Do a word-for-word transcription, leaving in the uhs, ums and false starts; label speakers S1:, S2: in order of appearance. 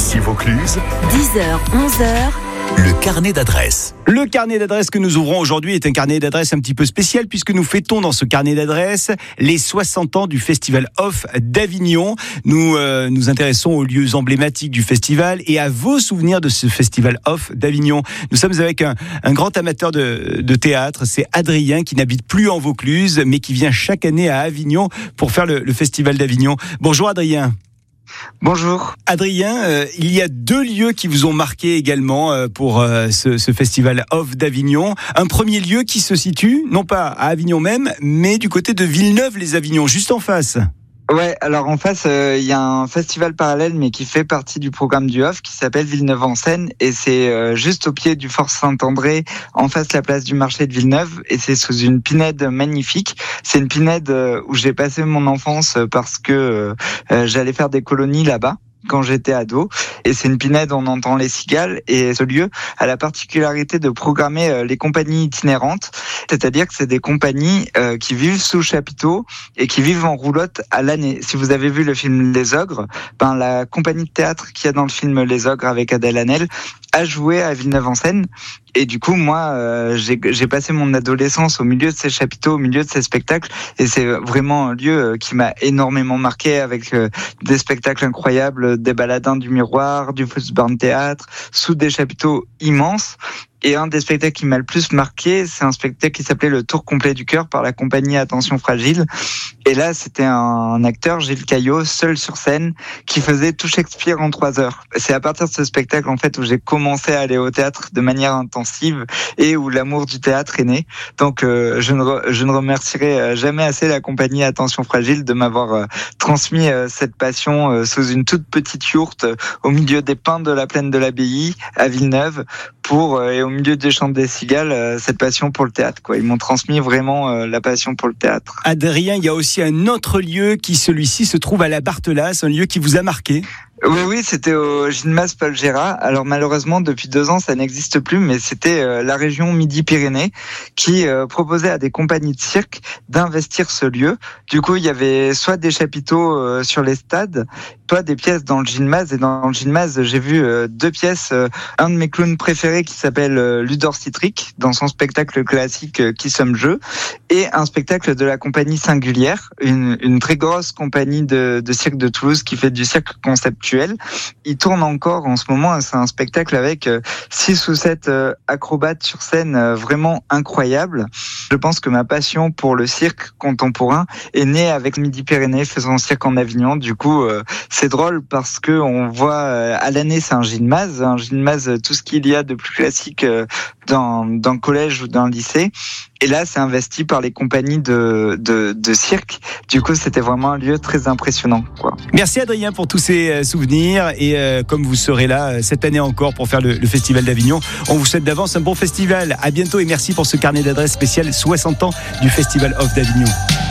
S1: Ici Vaucluse,
S2: dix heures, onze heures.
S1: le carnet d'adresses.
S3: Le carnet d'adresses que nous ouvrons aujourd'hui est un carnet d'adresses un petit peu spécial puisque nous fêtons dans ce carnet d'adresses les soixante ans du Festival Off d'Avignon. Nous euh, nous intéressons aux lieux emblématiques du festival et à vos souvenirs de ce Festival Off d'Avignon. Nous sommes avec un, un grand amateur de, de théâtre, c'est Adrien qui n'habite plus en Vaucluse mais qui vient chaque année à Avignon pour faire le, le Festival d'Avignon. Bonjour Adrien.
S4: Bonjour.
S3: Adrien, euh, il y a deux lieux qui vous ont marqué également euh, pour euh, ce, ce festival Off d'Avignon. Un premier lieu qui se situe, non pas à Avignon même, mais du côté de Villeneuve-les-Avignon, juste en face.
S4: Ouais, alors en face, il euh, y a un festival parallèle, mais qui fait partie du programme du Off, qui s'appelle Villeneuve-en-Seine, et c'est euh, juste au pied du Fort Saint-André, en face de la place du marché de Villeneuve, et c'est sous une pinède magnifique. C'est une pinède euh, où j'ai passé mon enfance parce que euh, j'allais faire des colonies là-bas quand j'étais ado, et c'est une pinède où on entend les cigales, et ce lieu a la particularité de programmer les compagnies itinérantes, c'est-à-dire que c'est des compagnies euh, qui vivent sous chapiteau et qui vivent en roulotte à l'année. Si vous avez vu le film Les Ogres, ben la compagnie de théâtre qu'il y a dans le film Les Ogres avec Adèle Haenel a joué à Villeneuve-en-Seine. Et du coup, moi, euh, j'ai, j'ai passé mon adolescence au milieu de ces chapiteaux, au milieu de ces spectacles, et c'est vraiment un lieu qui m'a énormément marqué, avec euh, des spectacles incroyables, des baladins du miroir, du Fussborn Théâtre, sous des chapiteaux immenses. Et un des spectacles qui m'a le plus marqué, c'est un spectacle qui s'appelait Le Tour complet du cœur par la compagnie Attention Fragile. Et là, c'était un acteur, Gilles Caillot, seul sur scène, qui faisait tout Shakespeare en trois heures. C'est à partir de ce spectacle, en fait, où j'ai commencé à aller au théâtre de manière intensive et où l'amour du théâtre est né. Donc, euh, je ne re, je ne remercierai jamais assez la compagnie Attention Fragile de m'avoir euh, transmis euh, cette passion euh, sous une toute petite yourte euh, au milieu des pins de la plaine de l'Abbaye à Villeneuve, pour euh, et au milieu des chants des cigales, euh, cette passion pour le théâtre, quoi. Ils m'ont transmis vraiment euh, la passion pour le théâtre.
S3: Adrien, il y a aussi un autre lieu qui, celui-ci, se trouve à la Barthelasse, un lieu qui vous a marqué.
S4: Oui, oui, c'était au Gymnase Paul Gérard. Alors malheureusement, depuis deux ans, ça n'existe plus, mais c'était euh, la région Midi-Pyrénées qui euh, proposait à des compagnies de cirque d'investir ce lieu. Du coup, il y avait soit des chapiteaux euh, sur les stades, soit des pièces dans le gymnase. Et dans le gymnase, j'ai vu euh, deux pièces. Euh, un de mes clowns préférés qui s'appelle euh, Ludor Citric, dans son spectacle classique euh, Qui sommes-je, et un spectacle de la compagnie Singulière, une, une très grosse compagnie de, de cirque de Toulouse qui fait du cirque conceptuel. Il tourne encore en ce moment, c'est un spectacle avec six ou sept acrobates sur scène vraiment incroyables. Je pense que ma passion pour le cirque contemporain est née avec Midi-Pyrénées faisant cirque en Avignon. Du coup, c'est drôle parce que on voit à l'année, c'est un gymnase, un gymnase, tout ce qu'il y a de plus classique dans, dans le collège ou dans le lycée. Et là, c'est investi par les compagnies de, de, de cirque. Du coup, c'était vraiment un lieu très impressionnant, quoi.
S3: Merci Adrien pour tous ces souvenirs. Et euh, comme vous serez là cette année encore pour faire le, le Festival d'Avignon, on vous souhaite d'avance un bon festival. À bientôt et merci pour ce carnet d'adresses spécial soixante ans du Festival Off d'Avignon.